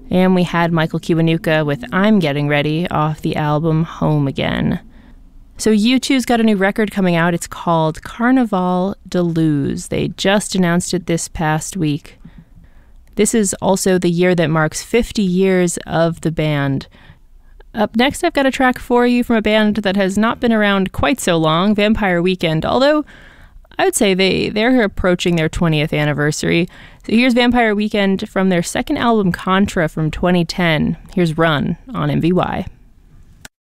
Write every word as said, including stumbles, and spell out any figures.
And we had Michael Kiwanuka with I'm Getting Ready off the album Home Again. So U two's got a new record coming out. It's called Carnaval de Luz. They just announced it this past week. This is also the year that marks fifty years of the band. Up next, I've got a track for you from a band that has not been around quite so long, Vampire Weekend, although I would say they, they're approaching their twentieth anniversary. So here's Vampire Weekend from their second album, Contra, from twenty ten. Here's Run on M V Y.